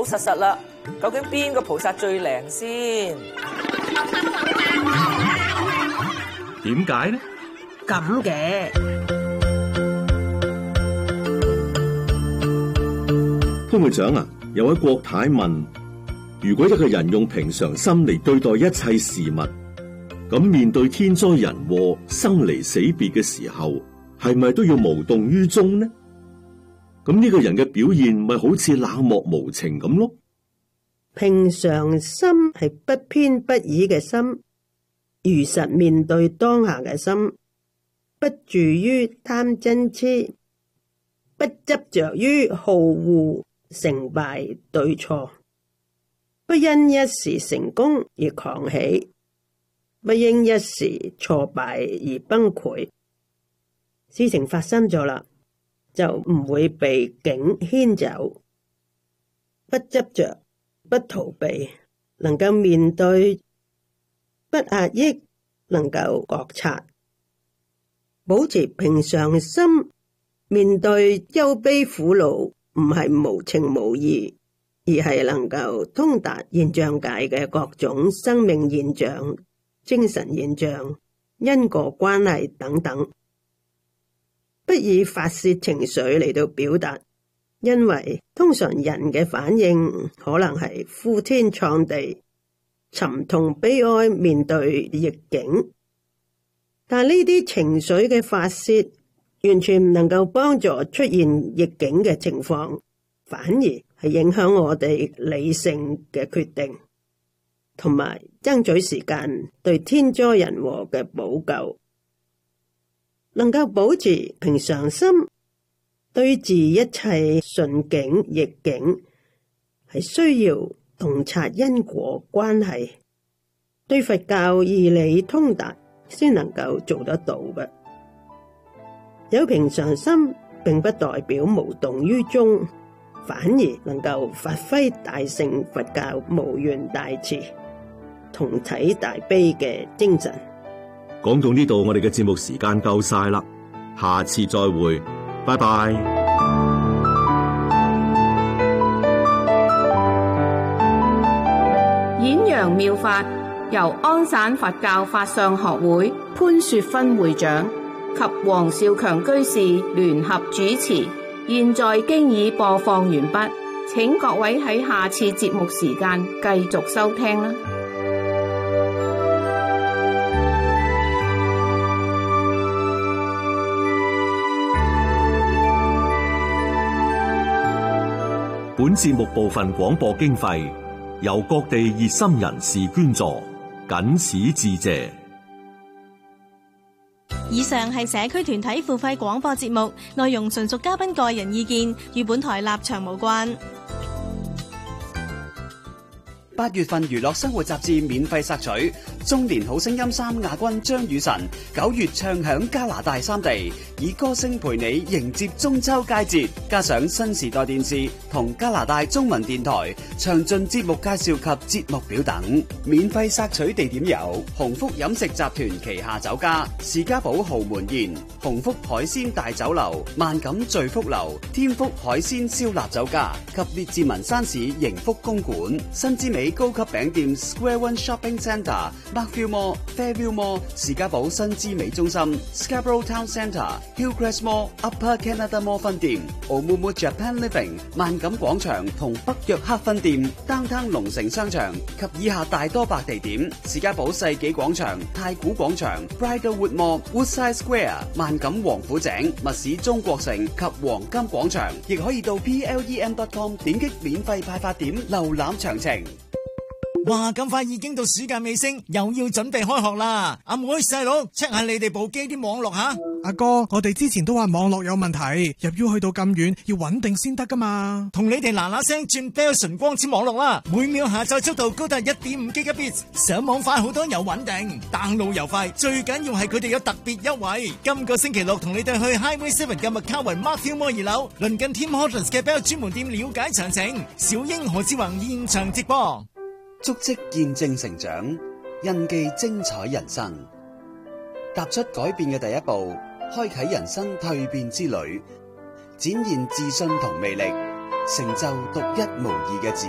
老實實啦，究竟邊個菩薩最靈先？ 點解呢？ 咁嘅， 潘會長啊，有位郭太問：如果一個人用平常心嚟對待一切事物，咁面對天災人禍、生離死別嘅時候，係咪都要無動於衷呢？咁呢個人嘅表現咪好似冷漠無情咁咯？ 平常心係不偏不倚嘅心，如實面對當下嘅心，不住於貪嗔癡，不執着於好惡成敗對錯，不因一時成功而狂喜，不因一時挫敗而崩潰。事情發生咗啦，就唔會被境牽走，不執着，不逃避，能夠面對，不壓抑，能夠覺察，保持平常心，面對憂悲苦惱，唔係無情無義，而係能夠通達現象界嘅各種生命現象、精神現象、因果關係等等。不以發洩情緒嚟到表達，因為通常人嘅反應可能係呼天搶地、沉痛悲哀面對逆境，但呢啲情緒嘅發洩完全唔能夠幫助出現逆境嘅情況，反而係影響我哋理性嘅決定，同埋爭取時間對天災人禍嘅補救。能夠保持平常心，對治一切順境逆境，係需要洞察因果關係，對佛教義理通達，先能夠做得到嘅。有平常心，並不代表無動於衷，反而能夠發揮大乘佛教無緣大慈、同體大悲嘅精神。 講到呢度，我哋嘅節目時間夠晒啦，下次再會，拜拜。 演揚妙法由安省佛教法相學會潘雪芬會長及黃少強居士聯合主持，現在經已播放完畢，請各位喺下次節目時間繼續收聽啦。 本節目部分廣播經費由各地熱心人士捐助，謹此致謝。 以上係社區團體付費廣播節目，內容純屬嘉賓個人意見，與本台立場無關。 8月份娛樂生活雜誌免費索取，中年好聲音3亞軍張雨晨9月唱響加拿大3地，以歌聲陪你迎接中秋佳節，加上新時代電視同加拿大中文電台詳盡節目介紹及節目表等。免費索取地點有鴻福飲食集團旗下酒家士嘉堡豪門宴、鴻福海鮮大酒樓、萬錦聚福樓、天福海鮮燒臘酒家及列治文山市盈福公館、新之美高級餅店 Square One Shopping Centre、Markville Mall、Fairview Mall、士嘉堡新之美中心、Scarborough Town Centre、Hillcrest Mall、Upper Canada Mall 分店、Omumu Japan Living、萬錦廣場同北約克分店、Downtown 龍城商場及以下大多白地點：士嘉堡世紀廣場、太古廣場、Bridlewood Mall、Woodside Square、萬錦王府井、密市中國城及黃金廣場，亦可以到 plem.com 點擊免費派發點瀏覽詳情。 哇！咁快已經到暑假尾聲，又要準備開學啦！阿妹細佬 check 下你哋部機啲網絡吓。 阿哥，我哋之前都話網絡有問題，入 U 去到咁遠，要穩定先得噶嘛。 同你哋嗱嗱聲轉 Bell 純光纖網絡啦，每秒下載速度高達 1.5 Gigabits， 上網快好多又穩定，download又快，最緊要係佢哋有特別優惠。今個星期六同你哋去 Highway 7嘅麥卡雲 Markville Mall 2樓，鄰近 Tim Hortons 嘅 Bell 專門店了解詳情。小英何志宏現場直播。 足跡見證成長，印記精彩人生。踏出改變嘅第一步，開啟人生蛻變之旅，展現自信同魅力，成就獨一無二嘅自己。